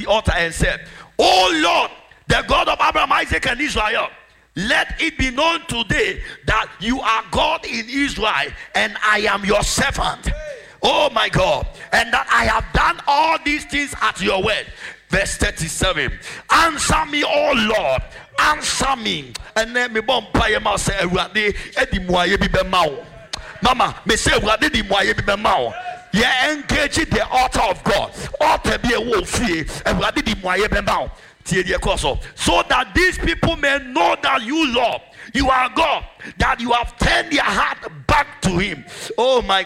the altar and said, "O Lord, the God of Abraham, Isaac, and Israel, let it be known today that you are God in Israel, and I am your servant. Oh my God, and that I have done all these things at your word." Verse 37. "Answer me, O Lord, answer me." And then me bon paye ma say Ewurade edi muaye bi be ma wo. Mama, me say Ewurade di muaye bi be ma wo. You engage the altar of God. Altar be a wolf free. Ewurade di muaye be ma wo. So that these people may know that you, Lord, you are God, that you have turned their heart back to him. Oh my